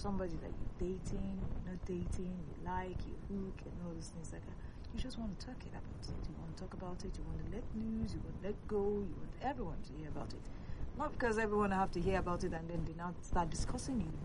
somebody that you're dating, not dating, you like, you hook, and all those things like that. You just want to talk about it. You want to talk about it. You want to let loose. You want to let go. You want everyone to hear about it. Not because everyone have to hear about it and then they now start discussing you.